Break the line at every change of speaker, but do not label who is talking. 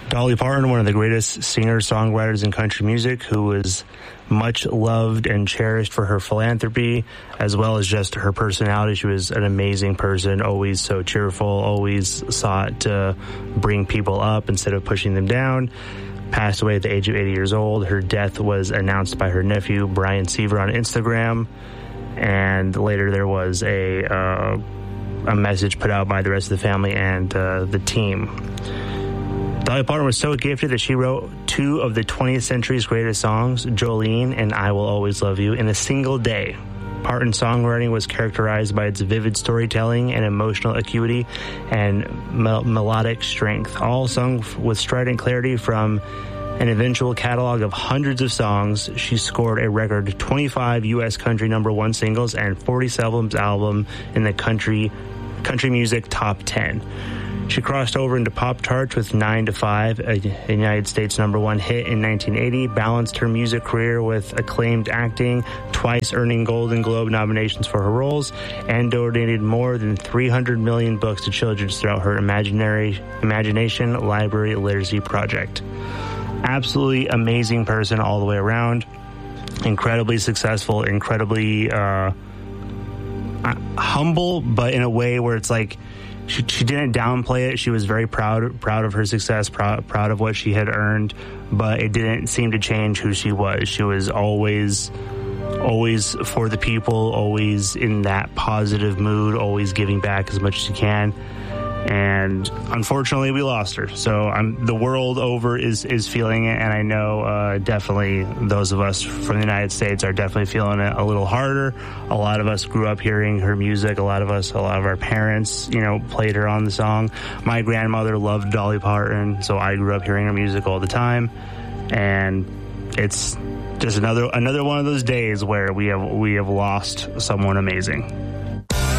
Dolly Parton, one of the greatest singer-songwriters in country music, who was much loved and cherished for her philanthropy, as well as just her personality. She was an amazing person, always so cheerful, always sought to bring people up instead of pushing them down. Passed away at the age of 80 years old. Her death was announced by her nephew, Brian Seaver, on Instagram, and later there was a message put out by the rest of the family and the team. Dolly Parton was so gifted that she wrote two of the 20th century's greatest songs, Jolene and I Will Always Love You, in a single day. Parton's songwriting was characterized by its vivid storytelling and emotional acuity and melodic strength, all sung with strident clarity from an eventual catalog of hundreds of songs. She scored a record 25 U.S. country #1 singles and 47 albums in the country music top 10. She crossed over into pop charts with 9 to 5, a United States #1 hit in 1980, balanced her music career with acclaimed acting, twice earning Golden Globe nominations for her roles, and donated more than 300 million books to children throughout her Imagination Library Literacy Project. Absolutely amazing person all the way around. Incredibly successful, incredibly humble, but in a way where it's like, She didn't downplay it. She was very proud of her success, proud of what she had earned, but it didn't seem to change who she was. She was always for the people, always in that positive mood, always giving back as much as she can. And unfortunately, we lost her. So the world over is feeling it, and I know definitely those of us from the United States are definitely feeling it a little harder. A lot of us grew up hearing her music. A lot of our parents, played her on the song. My grandmother loved Dolly Parton, so I grew up hearing her music all the time. And it's just another one of those days where we have lost someone amazing.